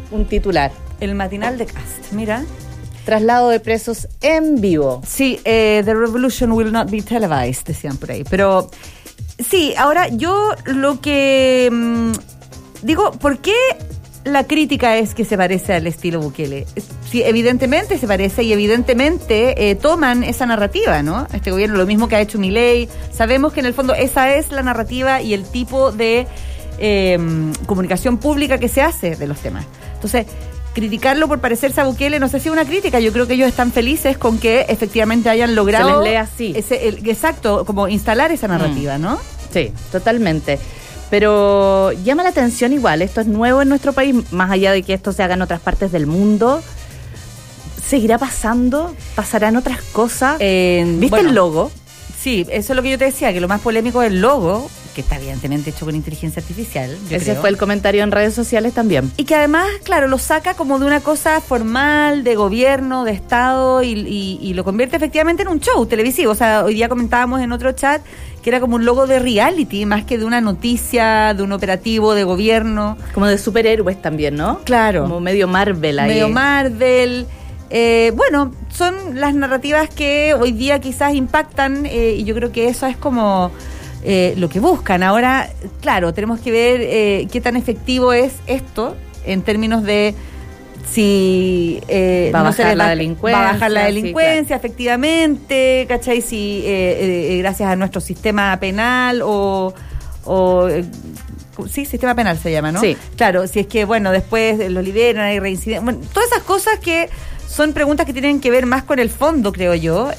un titular. El matinal de Cast, mira. Traslado de presos en vivo. Sí, the revolution will not be televised, decían por ahí. Pero sí, ahora yo lo que digo, ¿por qué la crítica es que se parece al estilo Bukele? Sí, evidentemente se parece y evidentemente toman esa narrativa, ¿no? Este gobierno, lo mismo que ha hecho Milei. Sabemos que en el fondo esa es la narrativa y el tipo de comunicación pública que se hace de los temas. Entonces, criticarlo por parecerse a Bukele no sé si es una crítica. Yo creo que ellos están felices con que efectivamente hayan logrado... Se les lee así. Exacto, como instalar esa narrativa, ¿no? Sí, totalmente. Pero llama la atención igual, esto es nuevo en nuestro país, más allá de que esto se haga en otras partes del mundo. ¿Seguirá pasando? ¿Pasarán otras cosas? ¿Viste el logo? Sí, eso es lo que yo te decía, que lo más polémico es el logo, que está evidentemente hecho con inteligencia artificial. Ese fue el comentario en redes sociales también. Y que además, claro, lo saca como de una cosa formal, de gobierno, de Estado, y lo convierte efectivamente en un show televisivo. O sea, hoy día comentábamos en otro chat que era como un logo de reality, más que de una noticia, de un operativo de gobierno. Como de superhéroes también, ¿no? Claro. Como medio Marvel ahí. Medio Marvel. Bueno, son las narrativas que hoy día quizás impactan y yo creo que eso es como lo que buscan. Ahora, claro, tenemos que ver qué tan efectivo es esto en términos de si va a bajar la delincuencia. Va a bajar la delincuencia, sí, claro. Efectivamente, ¿cachai? Si gracias a nuestro sistema penal sí, sistema penal se llama, ¿no? Sí. Claro, si es que, bueno, después lo liberan, hay reincidencia. Bueno, todas esas cosas que son preguntas que tienen que ver más con el fondo, creo yo.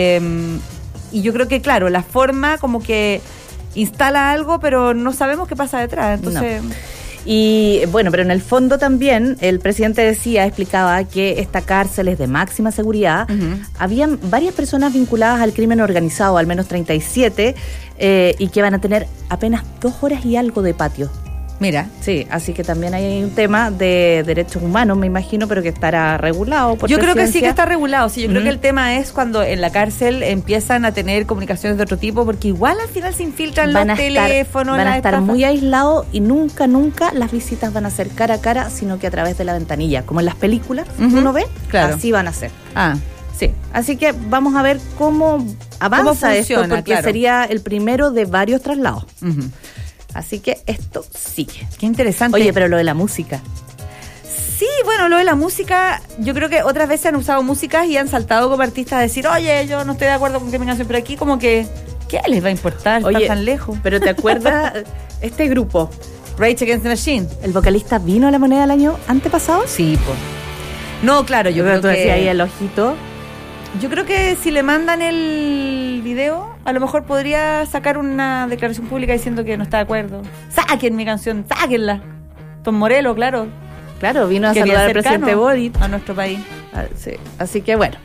Y yo creo que, claro, la forma como que instala algo, pero no sabemos qué pasa detrás. Entonces... No. Y bueno, pero en el fondo también el presidente explicaba que esta cárcel es de máxima seguridad. Uh-huh. Habían varias personas vinculadas al crimen organizado, al menos 37, y que van a tener apenas 2 horas y algo de patio. Mira. Sí, así que también hay un tema de derechos humanos, me imagino, pero que estará regulado por Yo presidencia. creo que sí que está regulado, sí. Yo creo que el tema es cuando en la cárcel empiezan a tener comunicaciones de otro tipo, porque igual al final se infiltran los teléfonos. Van a estar muy aislados y nunca las visitas van a ser cara a cara, sino que a través de la ventanilla, como en las películas uno ve, claro. Así van a ser. Sí, así que vamos a ver cómo avanza esto, porque sería el primero de varios traslados. Uh-huh. Así que esto sigue. Qué interesante. Oye, pero lo de la música. Sí, bueno, lo de la música, yo creo que otras veces han usado músicas y han saltado como artistas a decir, oye, yo no estoy de acuerdo con que mi canción, pero aquí como que, ¿qué les va a importar? Oye, está tan lejos. Pero ¿te acuerdas este grupo? Rage Against the Machine. ¿El vocalista vino a La Moneda el año antepasado? Sí, pues. No, claro, yo creo que... Tú decías ahí el ojito. Yo creo que si le mandan el video, a lo mejor podría sacar una declaración pública diciendo que no está de acuerdo. ¡Saquen mi canción! ¡Sáquenla! Tom Morello, claro. Claro, vino a saludar al presidente Boric. A nuestro país. Sí. Así que bueno,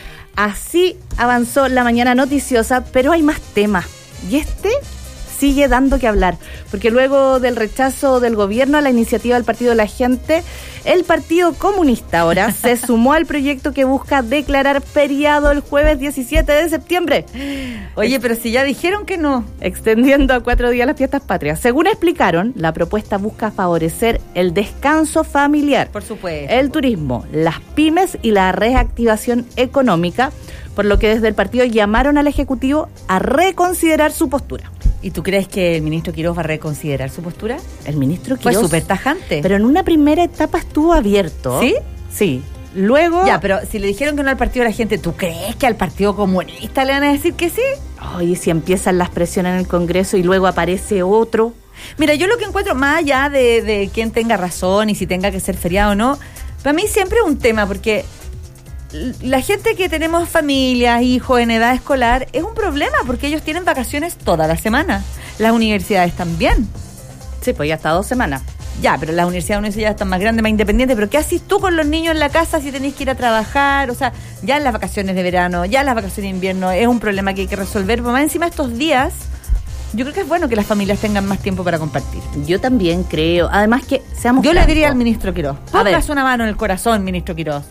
así avanzó la mañana noticiosa, pero hay más temas. Y sigue dando que hablar, porque luego del rechazo del gobierno a la iniciativa del Partido de la Gente, el Partido Comunista ahora se sumó al proyecto que busca declarar feriado el jueves 17 de septiembre. Oye, pero si ya dijeron que no. Extendiendo a 4 días las fiestas patrias. Según explicaron, la propuesta busca favorecer el descanso familiar, por supuesto, el turismo, las pymes y la reactivación económica, por lo que desde el partido llamaron al Ejecutivo a reconsiderar su postura. ¿Y tú crees que el ministro Quirós va a reconsiderar su postura? El ministro Quirós fue súper tajante. Pero en una primera etapa estuvo abierto. ¿Sí? Sí. Luego... Ya, pero si le dijeron que no al Partido de la Gente, ¿tú crees que al Partido Comunista le van a decir que sí? Oye, si empiezan las presiones en el Congreso y luego aparece otro... Mira, yo lo que encuentro, más allá de quién tenga razón y si tenga que ser feriado o no, para mí siempre es un tema, porque... La gente que tenemos familias, hijos en edad escolar, es un problema porque ellos tienen vacaciones toda la semana. Las universidades también. Sí, pues ya está 2 semanas. Ya, pero las universidades ya están más grandes, más independientes. Pero ¿qué haces tú con los niños en la casa si tenés que ir a trabajar? O sea, ya en las vacaciones de verano, ya en las vacaciones de invierno, es un problema que hay que resolver. Pero más encima estos días, yo creo que es bueno que las familias tengan más tiempo para compartir. Yo también creo. Además que seamos Yo francos. le diría al ministro Quirós, póngase una mano en el corazón, ministro Quirós.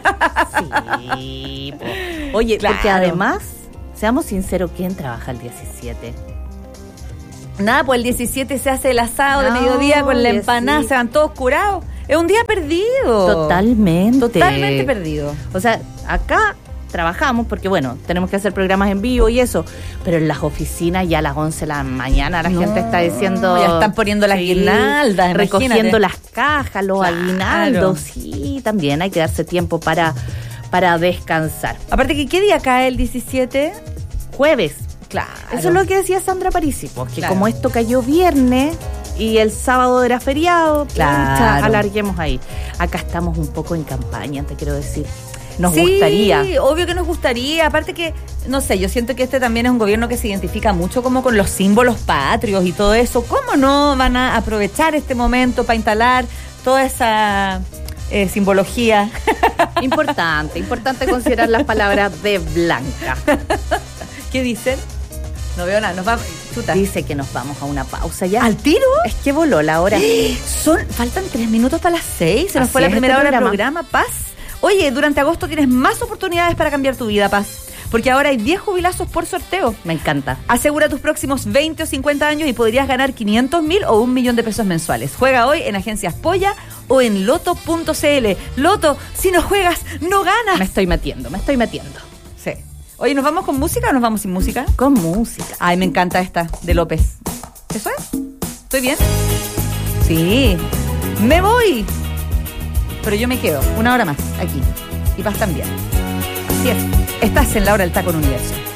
Sí, oye, claro. Porque además, seamos sinceros, ¿quién trabaja el 17? Nada, pues el 17 se hace el asado de mediodía con la empanada, se van todos curados. Es un día perdido. Totalmente perdido. O sea, acá trabajamos porque, bueno, tenemos que hacer programas en vivo y eso, pero en las oficinas ya a las 11 de la mañana la gente está diciendo... Ya están poniendo las guirnaldas, recogiendo las cajas, los aguinaldos. Sí, también hay que darse tiempo para descansar. Aparte que, ¿qué día cae el 17? Jueves. Claro. Eso es lo que decía Sandra Parisi, porque claro, como esto cayó viernes y el sábado era feriado, claro, alarguemos ahí. Acá estamos un poco en campaña, te quiero decir. Nos gustaría. Sí, obvio que nos gustaría. Aparte que, no sé, yo siento que este también es un gobierno que se identifica mucho como con los símbolos patrios y todo eso. ¿Cómo no van a aprovechar este momento para instalar toda esa simbología? Importante considerar las palabras de Blanca. ¿Qué dicen? No veo nada, nos vamos. Chuta. Dice que nos vamos a una pausa ya. ¿Al tiro? Es que voló la hora. Faltan 3 minutos para las 6. Se nos fue la primera hora del programa. Paz. Oye, durante agosto tienes más oportunidades para cambiar tu vida, Paz. Porque ahora hay 10 jubilazos por sorteo. Me encanta. Asegura tus próximos 20 o 50 años y podrías ganar 500.000 o 1 millón de pesos mensuales. Juega hoy en Agencias Polla o en loto.cl. Loto, si no juegas, no ganas. Me estoy metiendo. Sí. Oye, ¿nos vamos con música o nos vamos sin música? Con música. Ay, me encanta esta, de López. ¿Eso es? ¿Estoy bien? Sí. ¡Me voy! Pero yo me quedo 1 hora más aquí. Y Paz también. Así es. Estás en la hora del Taco en Universo.